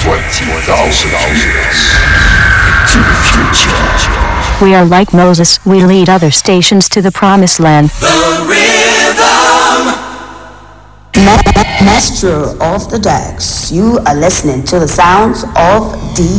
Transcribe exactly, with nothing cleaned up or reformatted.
twenty thousand years to the future. We are like Moses, we lead other stations to the promised land. The rhythm. Ma- Master of the decks, you are listening to the sounds of D